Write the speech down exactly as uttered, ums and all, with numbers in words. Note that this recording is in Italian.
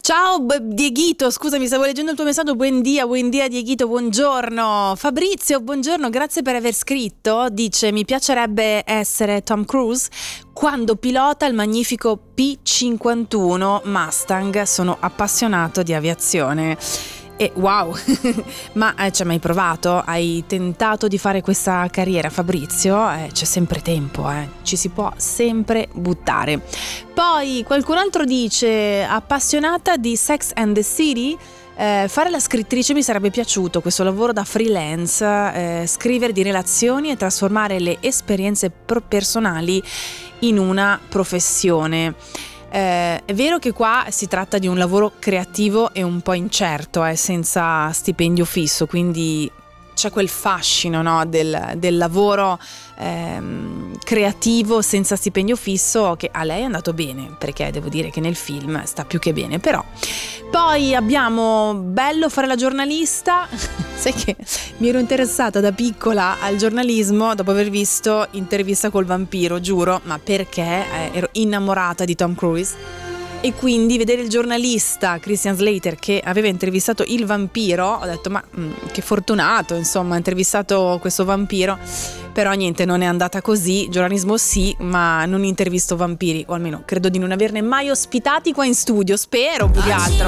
Ciao B- Dieghito, scusami, stavo leggendo il tuo messaggio. Buen dia, buen dia Dieghito, buongiorno. Fabrizio, buongiorno, grazie per aver scritto. Dice: mi piacerebbe essere Tom Cruise quando pilota il magnifico P cinquantuno Mustang. Sono appassionato di aviazione. E wow, ma eh, ci hai mai provato? Hai tentato di fare questa carriera, Fabrizio? Eh, c'è sempre tempo, eh. Ci si può sempre buttare. Poi qualcun altro dice: appassionata di Sex and the City? Eh, fare la scrittrice mi sarebbe piaciuto, questo lavoro da freelance, eh, scrivere di relazioni e trasformare le esperienze pro- personali in una professione. Eh, è vero che qua si tratta di un lavoro creativo e un po' incerto, eh, senza stipendio fisso, quindi c'è quel fascino, no, del, del lavoro ehm, creativo senza stipendio fisso, che a lei è andato bene, perché devo dire che nel film sta più che bene. Però poi abbiamo bello fare la giornalista. Sai che mi ero interessata da piccola al giornalismo dopo aver visto Intervista col vampiro, giuro, ma perché eh, ero innamorata di Tom Cruise. E quindi vedere il giornalista Christian Slater che aveva intervistato il vampiro, ho detto ma mh, che fortunato, insomma, ha intervistato questo vampiro. Però niente, non è andata così. Giornalismo sì, ma non intervisto vampiri, o almeno credo di non averne mai ospitati qua in studio, spero più che altro.